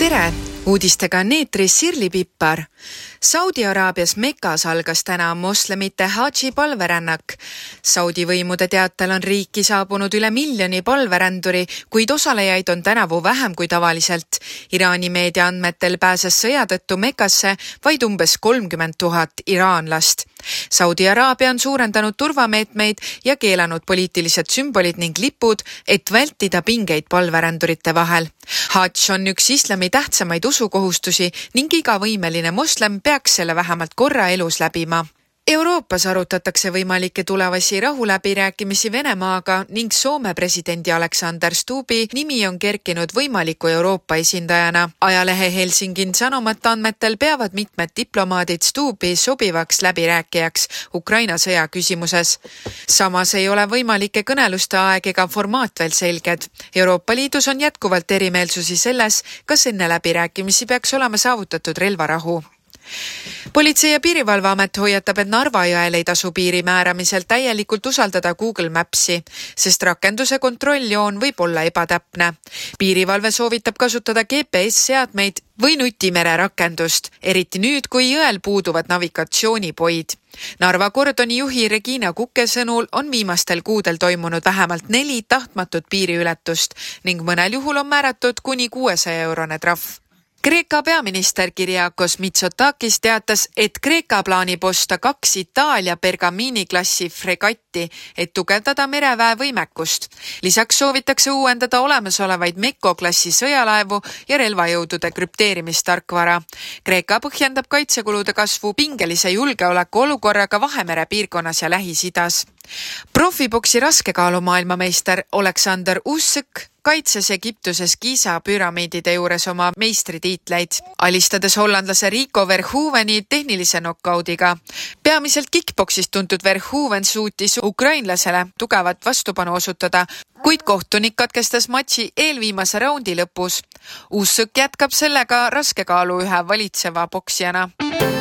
Tere! Uudistega on eetris Sirli Pippar. Saudi Araabias Mekas algas täna moslemite Hadži palverännak. Saudi võimude teatel on riiki saabunud üle 1 miljoni palveränduri, kuid osalejaid on tänavu vähem kui tavaliselt. Iraani meedia andmetel pääses sõja tõttu Mekasse vaid umbes 30 000 iraanlast. Saudi Araabia on suurendanud turvameetmeid ja keelanud poliitilised sümbolid ning lipud, et vältida pingeid palverändurite vahel. Hadž on üks islami tähtsamaid usukohustusi ning iga võimeline moslem peaks selle vähemalt korra elus läbima. Euroopas arutatakse võimalikke tulevasi rahuläbirääkimisi Venemaaga ning Soome presidendi Alexander Stubbi nimi on kerkinud võimaliku Euroopa esindajana. Ajalehe Helsingin Sanomat andmetel peavad mitmed diplomaadid Stubbi sobivaks läbirääkijaks Ukraina sõja küsimuses. Samas ei ole võimalike kõneluste aeg ega formaat veel selged. Euroopa Liidus on jätkuvalt erimeelsusi selles, kas enne läbirääkimisi peaks olema saavutatud relvarahu. Politsei- ja piirivalveamet hoiatab, et Narva jõel ei tasu piiri määramisel täielikult usaldada Google Mapsi, sest rakenduse kontrolljoon võib olla ebatäpne. Piirivalve soovitab kasutada GPS-seadmeid või nutimere rakendust, eriti nüüd, kui jõel puuduvad navigatsioonipoid. Narva kordoni juhi Regina Kukke sõnul on viimastel kuudel toimunud vähemalt 4 tahtmatut piiriületust ning mõnel juhul on määratud kuni 600-eurone trahv. Kreeka peaminister Kyriakos Mitsotakis teatas, et Kreeka plaanib osta 2 Itaalia Bergamini-klassi fregatti, et tugevdada mereväe võimekust. Lisaks soovitakse uuendada olemasolevaid Mekko-klassi sõjalaevu ja relvajõudude krüpteerimistarkvara. Kreeka põhjendab kaitsekulude kasvu pingelise julgeoleku olukorraga Vahemere piirkonnas ja Lähis-Idas. Profiboksi raskekaalu maailmameister Alexander Usyk kaitses Egiptuses Giza püramiidide juures oma meistritiitleid, alistades hollandlase Rico Verhoeveni tehnilise knockoudiga. Peamiselt kickboksist tuntud Verhoeven suutis ukrainlasele tugevat vastupanu osutada, kuid kohtunik katkestas matši eelviimase raundi lõpus. Usyk jätkab sellega raskekaalu ühe valitseva boksijana.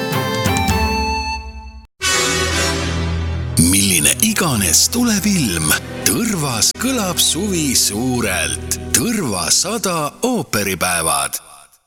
Milline iganes tuleb ilm, Tõrvas kõlab suvi suurelt. Tõrva 100 ooperipäevad.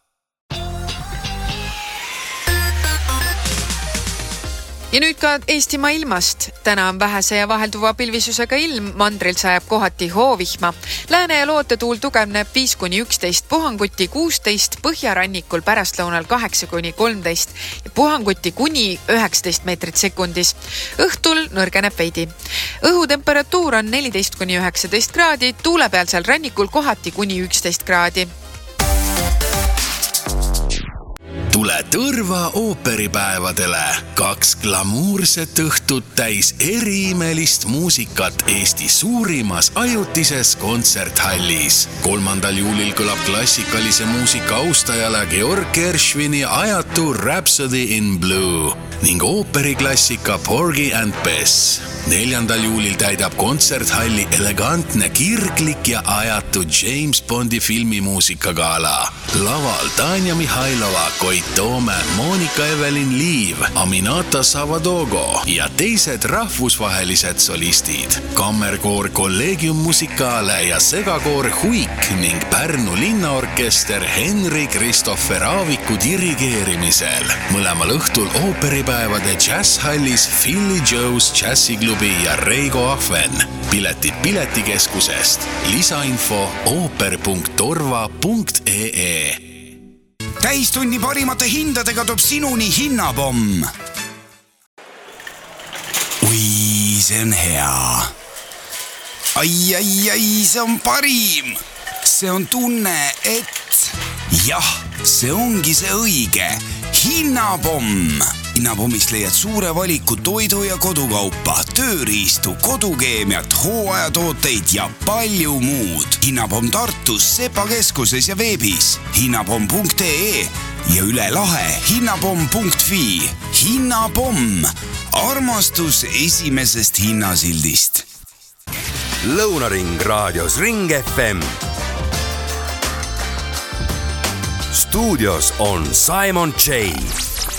Ja nüüd ka Eestimaa ilmast. Täna on vähese ja vahelduva pilvisusega ilm, mandril sajab kohati hoovihma. Lääne- ja lootetuul tugevneb 5-11, puhanguti 16, põhjarannikul pärastlõunal 8-13 ja puhanguti kuni 19 meetrit sekundis. Õhtul nõrgeneb veidi. Õhutemperatuur on 14-19 kraadi, tuulepealsel rannikul kohati kuni 11 kraadi. Tule Tõrva ooperipäevadele. 2 glamuurset õhtut täis eriimelist muusikat Eesti suurimas ajutises kontserthallis. 3. juulil kõlab klassikalise muusika austajale Georg Gershwini ajatu Rhapsody in Blue ning ooperiklassika Porgy and Bess. 4. juulil täidab kontserthalli elegantne, kirglik ja ajatu James Bondi filmimuusikagala. Laval Tanja Mihhailova, Koit Toome, Monika Evelin Liiv, Aminata Savadogo ja teised rahvusvahelised solistid. Kammerkoor Collegium Musicale ja segakoor Huik ning Pärnu linnaorkester Henri Kristoffer Aaviku dirigeerimisel. Mõlemal õhtul ooperipäevade jazzhallis Philly Joe's Jazziklubi ja Reigo Ahven. Piletid Piletikeskusest. Lisainfo ooper.torva.ee. Täistunni parimate hindadega toob sinuni Hinnapomm. Ui, see on hea. Ai, see on parim. See on tunne, et jah, see ongi see õige. Hinnapomm. Hinnapommist leiad suure valiku toidu- ja kodukaupa, tööriistu, kodukeemiat, hooajatooteid ja palju muud. Hinnapomm Tartus, Sepa keskuses ja veebis hinnapomm.ee ja üle lahe hinnapomm.fi. Hinnapomm. Armastus esimesest hinnasildist. Lõunaring raadios Ring FM. Stuudios on Simon J.